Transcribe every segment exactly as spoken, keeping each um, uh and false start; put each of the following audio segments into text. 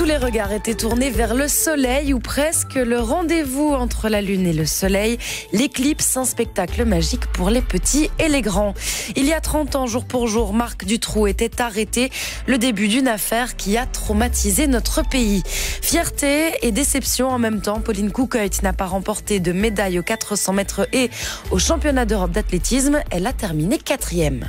les regards étaient tournés vers le soleil, ou presque. Le rendez-vous entre la lune et le soleil, l'éclipse, un spectacle magique pour les petits et les grands. Il y a trente ans, jour pour jour, Marc Dutroux était arrêté. Le début d'une affaire qui a traumatisé notre pays. Fierté et déception en même temps. Pauline Coucœut n'a pas remporté de médaille aux quatre cents mètres et au championnat d'Europe d'athlétisme. Elle a terminé quatrième.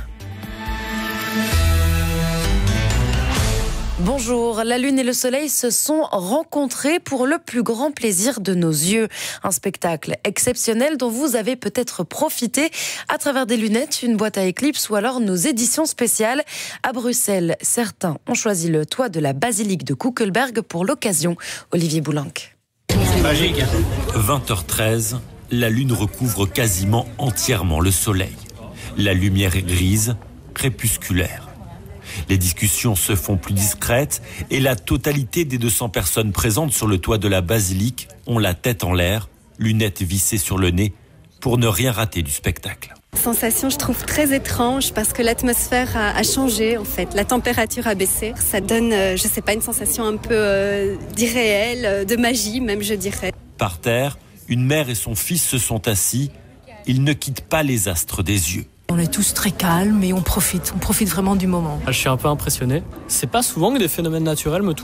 Bonjour, la lune et le soleil se sont rencontrés pour le plus grand plaisir de nos yeux. Un spectacle exceptionnel dont vous avez peut-être profité à travers des lunettes, une boîte à éclipse ou alors nos éditions spéciales. À Bruxelles, certains ont choisi le toit de la basilique de Kuckelberg pour l'occasion. Olivier Boulenc. C'est magique. vingt heures treize, la lune recouvre quasiment entièrement le soleil. La lumière est grise, crépusculaire. Les discussions se font plus discrètes et la totalité des deux cents personnes présentes sur le toit de la basilique ont la tête en l'air, lunettes vissées sur le nez, pour ne rien rater du spectacle. Sensation, je trouve très étrange parce que l'atmosphère a, a changé en fait, la température a baissé. Ça donne, euh, je sais pas, une sensation un peu euh, d'irréel, de magie même, je dirais. Par terre, une mère et son fils se sont assis. Ils ne quittent pas les astres des yeux. On est tous très calmes et on profite, on profite vraiment du moment. Je suis un peu impressionné. C'est pas souvent que des phénomènes naturels me touchent.